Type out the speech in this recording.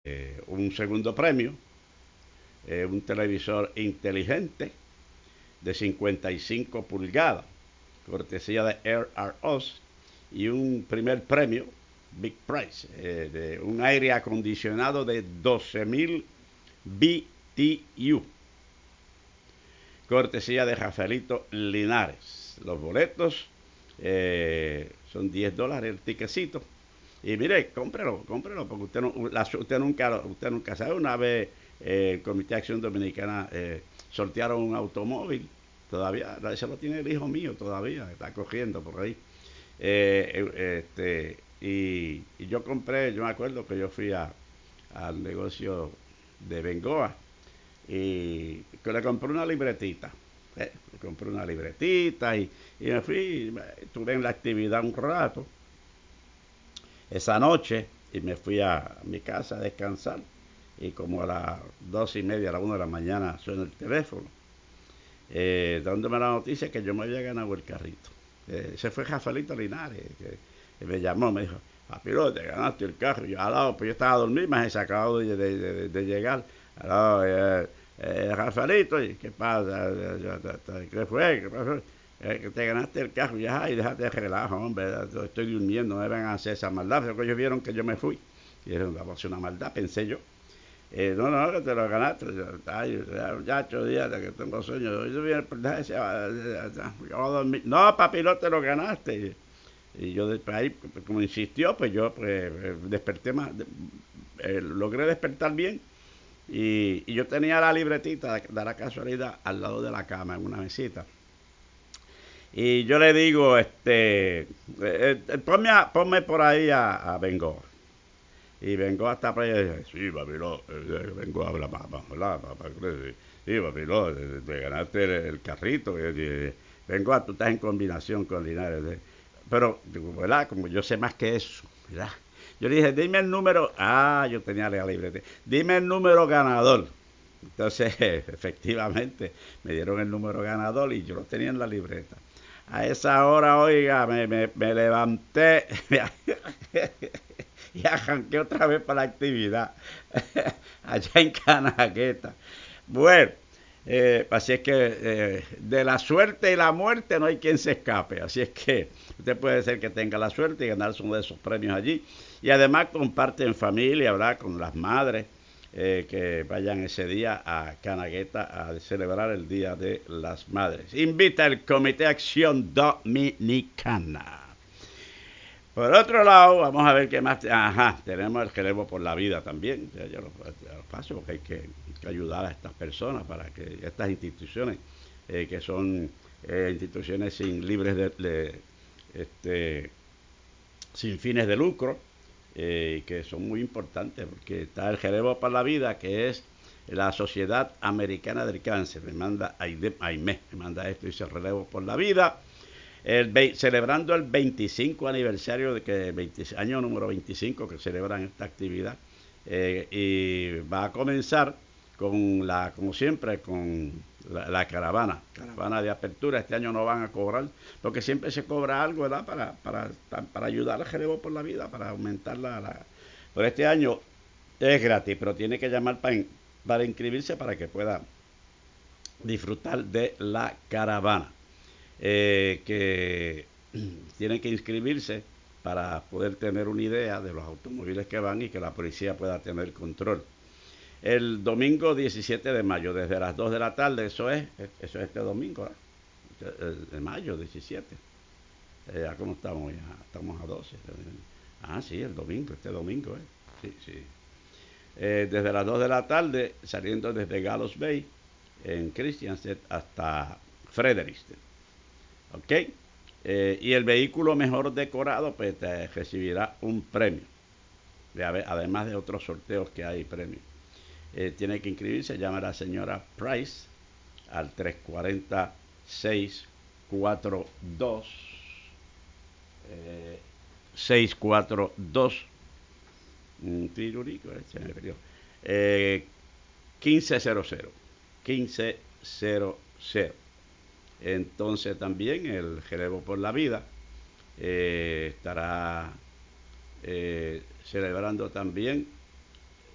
un segundo premio, un televisor inteligente de 55 pulgadas, cortesía de Air R Us, y un primer premio, Big Prize, de un aire acondicionado de 12.000 BTU, cortesía de Rafaelito Linares. Los boletos son $10 el tiquecito. Y mire, cómprelo, porque usted nunca sabe. Una vez el Comité de Acción Dominicana sortearon un automóvil, todavía, eso lo tiene el hijo mío todavía, está cogiendo por ahí. Y yo compré, yo me acuerdo que yo fui al negocio de Bengoa y que le compré una libretita. Le compré una libretita y me fui, estuve en la actividad un rato esa noche y me fui a mi casa a descansar. Y como a las 2:30, a las 1 de la mañana suena el teléfono, dándome la noticia que yo me había ganado el carrito. Ese fue Rafaelito Linares, que me llamó, me dijo: Papiro, te ganaste el carro. Y yo, al lado, pues yo estaba a dormir, más se acabado de llegar. Al lado, Rafaelito, ¿y qué pasa? ¿Qué fue? ¿Qué pasó? Que te ganaste el carro, ya, y déjate de relajo, hombre, estoy durmiendo, no me van a hacer esa maldad. Porque ellos vieron que yo me fui. Y dijeron: vamos a hacer una maldad, pensé yo. No, que te lo ganaste. Ay, ya 8 días de que tengo sueño. Yo voy a dormir. No, papi, no te lo ganaste. Y yo después ahí, como insistió, pues yo pues, desperté más, logré despertar bien. Y yo tenía la libretita de la casualidad al lado de la cama, en una mesita. Y yo le digo, ponme por ahí a Bengo. Y vengo hasta para allá y dice: sí, papi, no, vengo a hablar más, ¿verdad? Sí, papi, no, te ganaste el carrito. Vengo a, tú estás en combinación con Linares. Pero, ¿verdad? Como yo sé más que eso, ¿verdad? Yo le dije: dime el número. Ah, yo tenía la libreta. Dime el número ganador. Entonces, efectivamente, me dieron el número ganador y yo lo tenía en la libreta. A esa hora, oiga, me levanté y arranqué otra vez para la actividad allá en Canagueta. Bueno, así es que de la suerte y la muerte no hay quien se escape. Así es que usted puede ser que tenga la suerte y ganarse uno de esos premios allí. Y además comparte en familia, ¿verdad? Con las madres que vayan ese día a Canagueta a celebrar el Día de las Madres. Invita el Comité de Acción Dominicana. Por otro lado, vamos a ver qué más. Ajá, tenemos el relevo por la vida también. Ya lo paso porque hay que ayudar a estas personas para que estas instituciones, que son instituciones libres sin fines de lucro, que son muy importantes, porque está el relevo por la vida, que es la Sociedad Americana del Cáncer. Me manda Aimé, me manda esto, dice: el relevo por la vida. Celebrando el 25 aniversario de que 20, año número 25 que celebran esta actividad, y va a comenzar como siempre, con la caravana de apertura. Este año no van a cobrar, porque siempre se cobra algo, ¿verdad? Para ayudar al relevo por la vida, para aumentar Pero este año es gratis, pero tiene que llamar para inscribirse para que pueda disfrutar de la caravana, que tienen que inscribirse para poder tener una idea de los automóviles que van y que la policía pueda tener control. El domingo 17 de mayo, desde las 2 de la tarde, eso es este domingo, de mayo 17. ¿Cómo estamos? Ya estamos a 12. Ah, sí, el domingo, este domingo, ¿eh? Sí, sí. Desde las 2 de la tarde, saliendo desde Gallows Bay, en Christiansted, hasta Frederiksted. ¿Ok? Y el vehículo mejor decorado, pues te recibirá un premio. Además de otros sorteos que hay premios. Tiene que inscribirse, llama a la señora Price al 340-642 642 tirurico, se me perdió, 1500 1500. Entonces también el relevo por la vida estará celebrando también